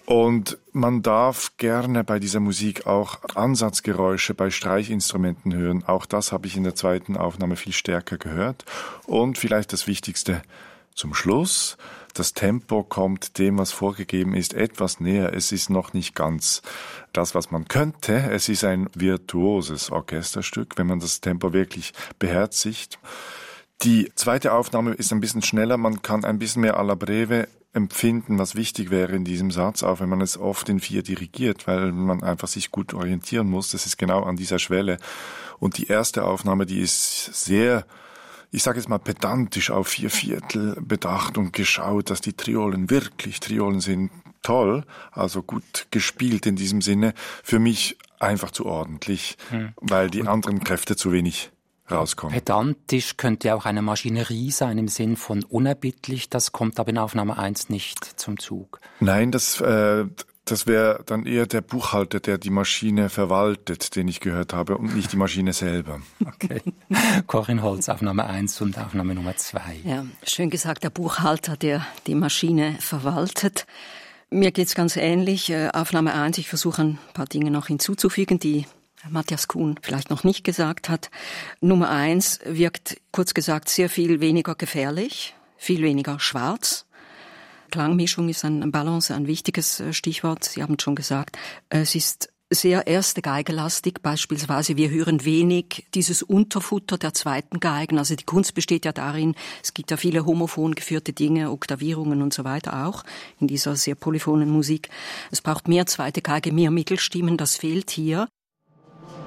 Und man darf gerne bei dieser Musik auch Ansatzgeräusche bei Streichinstrumenten hören. Auch das habe ich in der zweiten Aufnahme viel stärker gehört. Und vielleicht das Wichtigste zum Schluss: Das Tempo kommt dem, was vorgegeben ist, etwas näher. Es ist noch nicht ganz das, was man könnte. Es ist ein virtuoses Orchesterstück, wenn man das Tempo wirklich beherzigt. Die zweite Aufnahme ist ein bisschen schneller. Man kann ein bisschen mehr alla breve empfinden, was wichtig wäre in diesem Satz, auch wenn man es oft in 4 dirigiert, weil man einfach sich gut orientieren muss. Das ist genau an dieser Schwelle. Und die erste Aufnahme, die ist sehr, ich sage jetzt mal, pedantisch auf 4/4 bedacht und geschaut, dass die Triolen sind. Toll, also gut gespielt in diesem Sinne. Für mich einfach zu ordentlich, weil die anderen Kräfte zu wenig rauskommen. Pedantisch könnte auch eine Maschinerie sein im Sinn von unerbittlich. Das kommt aber in Aufnahme 1 nicht zum Zug. Nein, das wäre dann eher der Buchhalter, der die Maschine verwaltet, den ich gehört habe, und nicht die Maschine selber. Okay. Corinne Holz, Aufnahme 1 und Aufnahme Nummer 2. Ja, schön gesagt, der Buchhalter, der die Maschine verwaltet. Mir geht's ganz ähnlich. Aufnahme 1, ich versuche ein paar Dinge noch hinzuzufügen, die Matthias Kuhn vielleicht noch nicht gesagt hat. Nummer 1 wirkt, kurz gesagt, sehr viel weniger gefährlich, viel weniger schwarz. Klangmischung ist ein Balance, ein wichtiges Stichwort. Sie haben schon gesagt, es ist sehr erste Geigelastig. Beispielsweise, wir hören wenig dieses Unterfutter der zweiten Geigen. Also die Kunst besteht ja darin, es gibt ja viele homophon geführte Dinge, Oktavierungen und so weiter auch in dieser sehr polyphonen Musik. Es braucht mehr zweite Geige, mehr Mittelstimmen, das fehlt hier.